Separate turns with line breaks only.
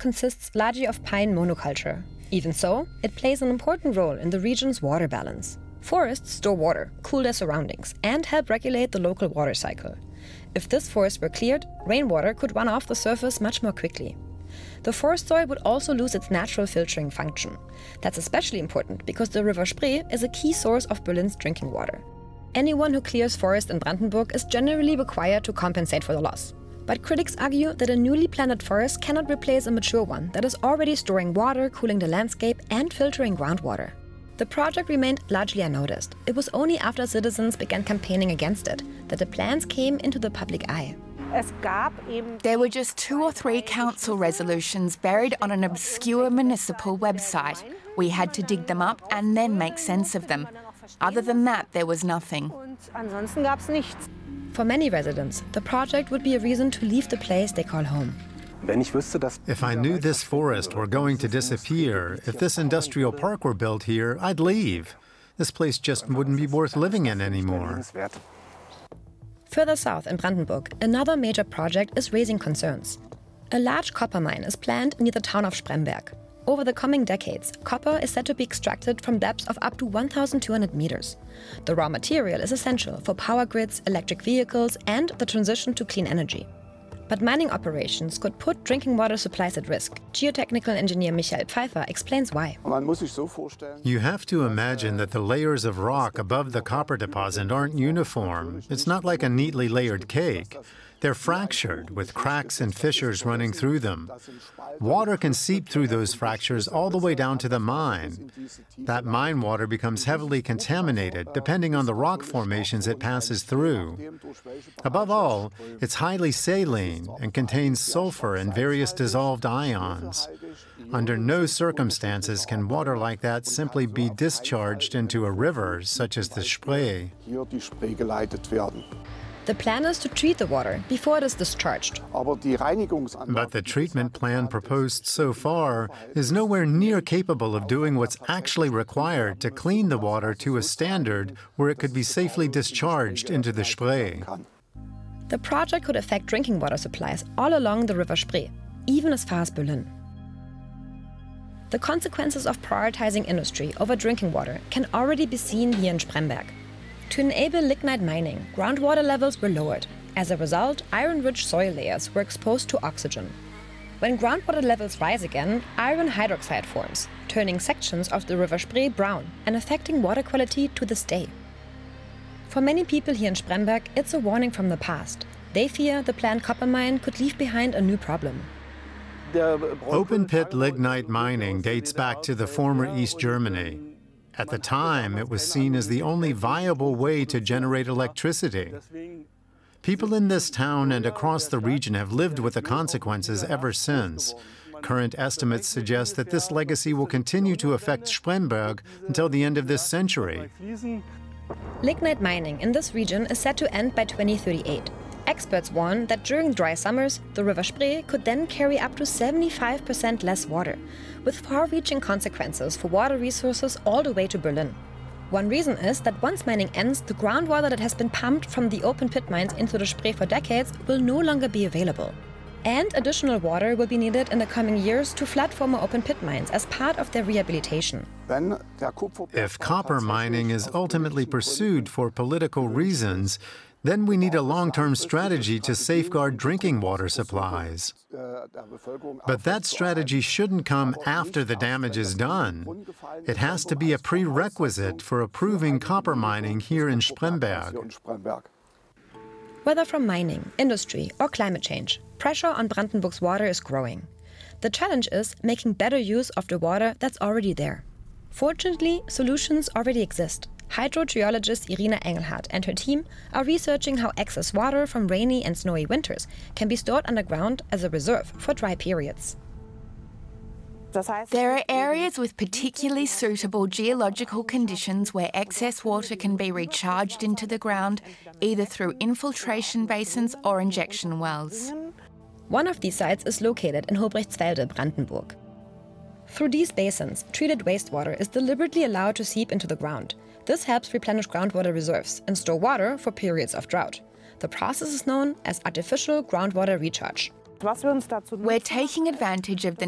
consists largely of pine monoculture. Even so, it plays an important role in the region's water balance. Forests store water, cool their surroundings, and help regulate the local water cycle. If this forest were cleared, rainwater could run off the surface much more quickly. The forest soil would also lose its natural filtering function. That's especially important because the River Spree is a key source of Berlin's drinking water. Anyone who clears forest in Brandenburg is generally required to compensate for the loss. But critics argue that a newly planted forest cannot replace a mature one that is already storing water, cooling the landscape, and filtering groundwater. The project remained largely unnoticed. It was only after citizens began campaigning against it that the plans came into the public eye.
There were just 2 or 3 council resolutions buried on an obscure municipal website. We had to dig them up and then make sense of them. Other than that, there was nothing.
For many residents, the project would be a reason to leave the place they call home.
If I knew this forest were going to disappear, if this industrial park were built here, I'd leave. This place just wouldn't be worth living in anymore.
Further south in Brandenburg, another major project is raising concerns. A large copper mine is planned near the town of Spremberg. Over the coming decades, copper is said to be extracted from depths of up to 1,200 meters. The raw material is essential for power grids, electric vehicles, and the transition to clean energy. But mining operations could put drinking water supplies at risk. Geotechnical engineer Michael Pfeiffer explains why.
You have to imagine that the layers of rock above the copper deposit aren't uniform. It's not like a neatly layered cake. They're fractured, with cracks and fissures running through them. Water can seep through those fractures all the way down to the mine. That mine water becomes heavily contaminated, depending on the rock formations it passes through. Above all, it's highly saline and contains sulfur and various dissolved ions. Under no circumstances can water like that simply be discharged into a river, such as the Spree.
The plan is to treat the water before it is discharged.
But the treatment plan proposed so far is nowhere near capable of doing what's actually required to clean the water to a standard where it could be safely discharged into the Spree.
The project could affect drinking water supplies all along the River Spree, even as far as Berlin. The consequences of prioritizing industry over drinking water can already be seen here in Spremberg. To enable lignite mining, groundwater levels were lowered. As a result, iron-rich soil layers were exposed to oxygen. When groundwater levels rise again, iron hydroxide forms, turning sections of the River Spree brown and affecting water quality to this day. For many people here in Spremberg, it's a warning from the past. They fear the planned copper mine could leave behind a new problem.
Open-pit lignite mining dates back to the former East Germany. At the time, it was seen as the only viable way to generate electricity. People in this town and across the region have lived with the consequences ever since. Current estimates suggest that this legacy will continue to affect Spremberg until the end of this century.
Lignite mining in this region is set to end by 2038. Experts warn that during dry summers, the River Spree could then carry up to 75% less water, with far-reaching consequences for water resources all the way to Berlin. One reason is that once mining ends, the groundwater that has been pumped from the open pit mines into the Spree for decades will no longer be available. And additional water will be needed in the coming years to flood former open pit mines as part of their rehabilitation.
If copper mining is ultimately pursued for political reasons, then we need a long-term strategy to safeguard drinking water supplies. But that strategy shouldn't come after the damage is done. It has to be a prerequisite for approving copper mining here in Spremberg.
Whether from mining, industry, or climate change, pressure on Brandenburg's water is growing. The challenge is making better use of the water that's already there. Fortunately, solutions already exist. Hydrogeologist Irina Engelhardt and her team are researching how excess water from rainy and snowy winters can be stored underground as a reserve for dry periods.
There are areas with particularly suitable geological conditions where excess water can be recharged into the ground, either through infiltration basins or injection wells.
One of these sites is located in Hobrechtswälde, Brandenburg. Through these basins, treated wastewater is deliberately allowed to seep into the ground. This helps replenish groundwater reserves and store water for periods of drought. The process is known as artificial groundwater recharge.
We're taking advantage of the